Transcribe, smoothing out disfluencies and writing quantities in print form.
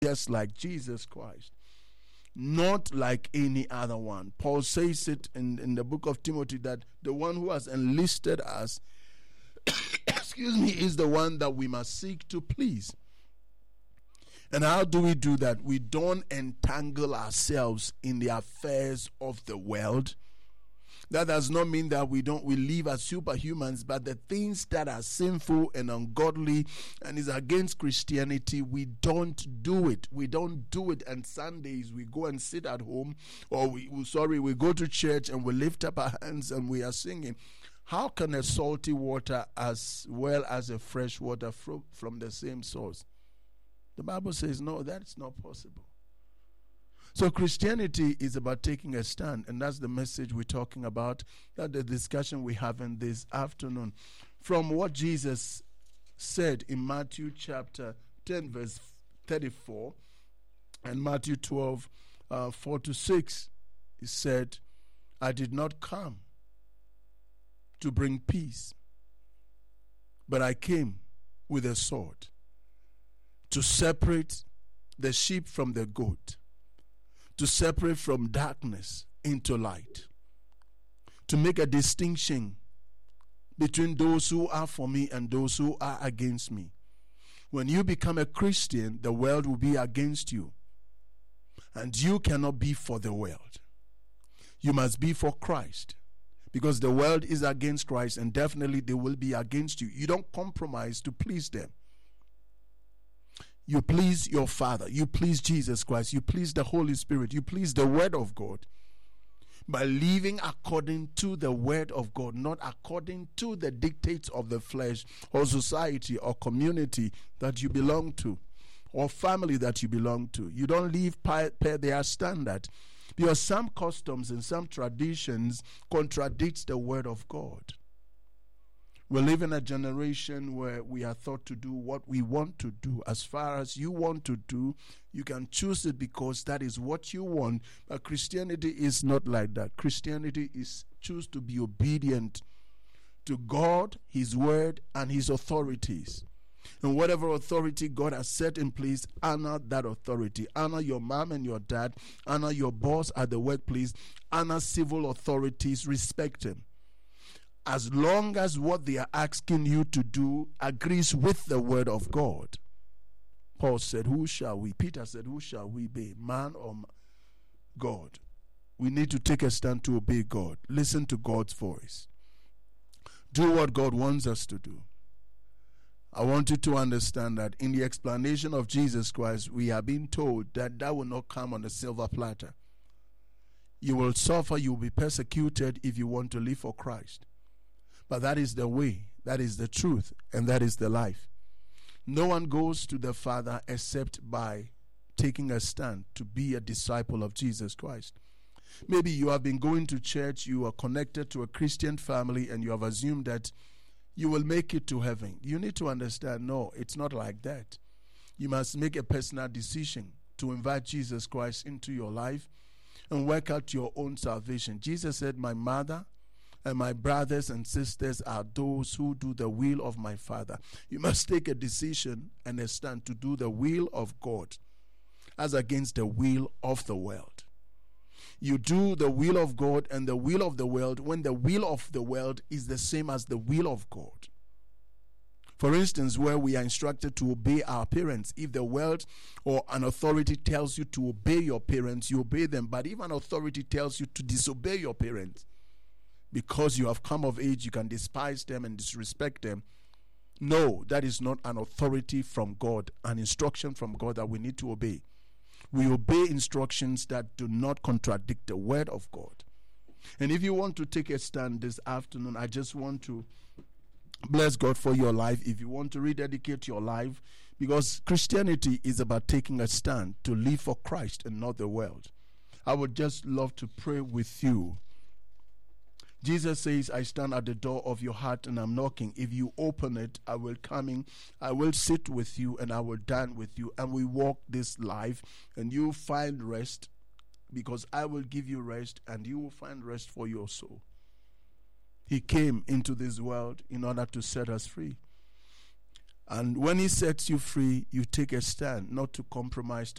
just like Jesus Christ, not like any other one. Paul says it in the book of Timothy that the one who has enlisted us is the one that we must seek to please. And how do we do that? We don't entangle ourselves in the affairs of the world. That does not mean that we live as superhumans, but the things that are sinful and ungodly and is against Christianity, we don't do it. We don't do it. And Sundays we go and sit at home, or we go to church and we lift up our hands and we are singing. How can a salty water as well as a fresh water from the same source? The Bible says, no, that's not possible. So Christianity is about taking a stand, and that's the message we're talking about, that the discussion we're having this afternoon. From what Jesus said in Matthew chapter 10, verse 34, and Matthew 12, 4 to 6, he said, I did not come to bring peace, but I came with a sword to separate the sheep from the goat, to separate from darkness into light, to make a distinction between those who are for me and those who are against me. When you become a Christian, the world will be against you, and you cannot be for the world. You must be for Christ, because the world is against Christ, and definitely they will be against you. You don't compromise to please them. You please your Father. You please Jesus Christ. You please the Holy Spirit. You please the Word of God by living according to the Word of God, not according to the dictates of the flesh or society or community that you belong to or family that you belong to. You don't live per their standard, because some customs and some traditions contradicts the Word of God. We live in a generation where we are taught to do what we want to do. As far as you want to do, you can choose it because that is what you want. But Christianity is not like that. Christianity is choose to be obedient to God, His Word, and His authorities. And whatever authority God has set in place, honor that authority. Honor your mom and your dad. Honor your boss at the workplace. Honor civil authorities. Respect them, as long as what they are asking you to do agrees with the Word of God. Paul said, who shall we? Peter said, who shall we be, man or God? We need to take a stand to obey God. Listen to God's voice. Do what God wants us to do. I want you to understand that in the explanation of Jesus Christ, we are being told that will not come on a silver platter. You will suffer, you will be persecuted if you want to live for Christ. But that is the way, that is the truth, and that is the life. No one goes to the Father except by taking a stand to be a disciple of Jesus Christ. Maybe you have been going to church, you are connected to a Christian family, and you have assumed that you will make it to heaven. You need to understand, no, it's not like that. You must make a personal decision to invite Jesus Christ into your life and work out your own salvation. Jesus said, my mother and my brothers and sisters are those who do the will of my Father. You must take a decision and a stand to do the will of God as against the will of the world. You do the will of God and the will of the world when the will of the world is the same as the will of God. For instance, where we are instructed to obey our parents, if the world or an authority tells you to obey your parents, you obey them. But if an authority tells you to disobey your parents, because you have come of age, you can despise them and disrespect them. No, that is not an authority from God, an instruction from God that we need to obey. We obey instructions that do not contradict the Word of God. And if you want to take a stand this afternoon, I just want to bless God for your life. If you want to rededicate your life, because Christianity is about taking a stand to live for Christ and not the world, I would just love to pray with you. Jesus says, I stand at the door of your heart and I'm knocking. If you open it, I will come in, I will sit with you and I will dine with you, and we walk this life and you find rest, because I will give you rest and you will find rest for your soul. He came into this world in order to set us free. And when he sets you free, you take a stand, not to compromise